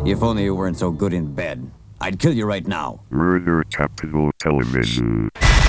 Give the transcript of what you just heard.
If only you weren't so good in bed. I'd kill you right now. Murder Capital Television.